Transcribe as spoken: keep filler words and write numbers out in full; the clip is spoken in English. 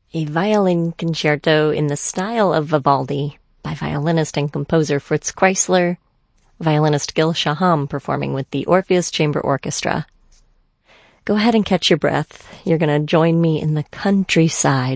a violin concerto in the style of Vivaldi by violinist and composer Fritz Kreisler, violinist Gil Shaham performing with the Orpheus Chamber Orchestra. Go ahead and catch your breath. You're going to join me in the countryside